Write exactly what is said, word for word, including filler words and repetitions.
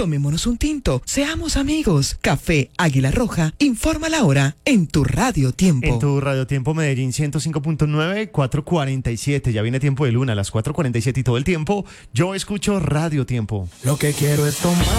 Tomémonos un tinto, seamos amigos. Café Águila Roja, informa la hora en tu Radio Tiempo. En tu Radio Tiempo Medellín ciento cinco punto nueve, cuatro cuarenta y siete. Ya viene Tiempo de Luna a las cuatro cuarenta y siete y todo el tiempo yo escucho Radio Tiempo. Lo que quiero es tomar